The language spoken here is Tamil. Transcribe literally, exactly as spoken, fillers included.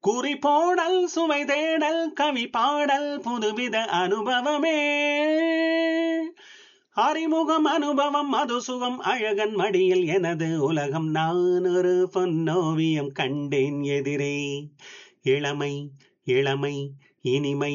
குறிப்போடல் சுவை தேடல் கவி பாடல் புதுவித அனுபவமே அறிமுகம் அனுபவம் மது சுகம் அழகன் மடியில் எனது உலகம் நான் ஒரு பொன்னோவியம் கண்டேன் எதிரே இளமை இளமை இனிமை